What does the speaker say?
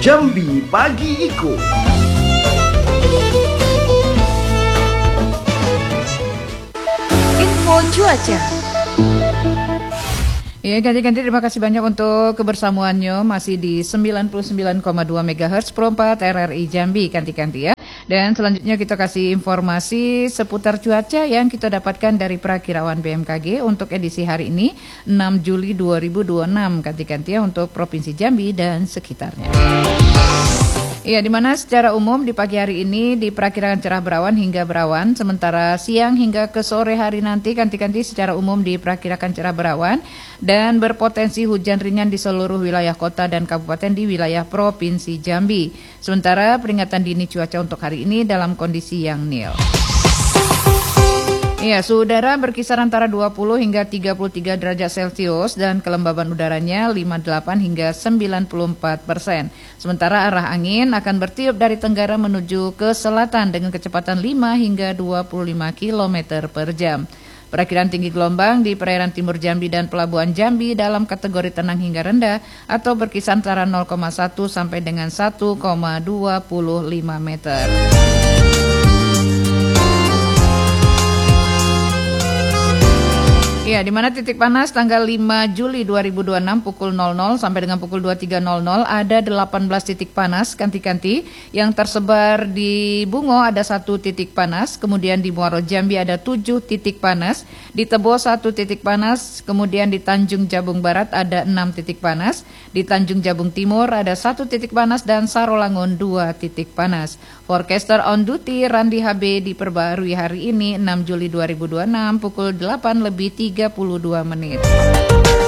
Jambi Pagi Iko. Info cuaca. Ya, ganti-ganti terima kasih banyak untuk kebersamaannya masih di 99,2 MHz Pro 4 RRI Jambi ganti-ganti ya. Dan selanjutnya kita kasih informasi seputar cuaca yang kita dapatkan dari Prakirawan BMKG untuk edisi hari ini 6 Juli 2026 ganti-ganti ya untuk Provinsi Jambi dan sekitarnya. Ya, di mana secara umum di pagi hari ini diperkirakan cerah berawan hingga berawan, sementara siang hingga ke sore hari nanti ganti-ganti secara umum diperkirakan cerah berawan dan berpotensi hujan ringan di seluruh wilayah kota dan kabupaten di wilayah Provinsi Jambi. Sementara peringatan dini cuaca untuk hari ini dalam kondisi yang nil. Ya, suhu udara berkisar antara 20 hingga 33 derajat Celcius dan kelembaban udaranya 58 hingga 94%. Sementara arah angin akan bertiup dari tenggara menuju ke selatan dengan kecepatan 5 hingga 25 km per jam. Perakiran tinggi gelombang di perairan timur Jambi dan pelabuhan Jambi dalam kategori tenang hingga rendah atau berkisar antara 0,1 sampai dengan 1,25 meter. Ya, di mana titik panas tanggal 5 Juli 2026 pukul 00 sampai dengan pukul 23.00 ada 18 titik panas ganti-ganti yang tersebar di Bungo ada 1 titik panas, kemudian di Muaro Jambi ada 7 titik panas, di Tebo 1 titik panas, kemudian di Tanjung Jabung Barat ada 6 titik panas, di Tanjung Jabung Timur ada 1 titik panas dan Sarolangun 2 titik panas. Forecaster on duty Randi HB diperbarui hari ini 6 Juli 2026 pukul 8:32.